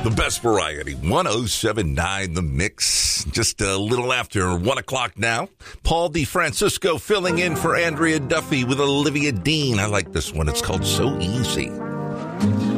The best variety, 107.9 The Mix. Just a little after 1 o'clock now. Paul DeFrancisco filling in for Andrea Duffy with Olivia Dean. I like this one. It's called So Easy.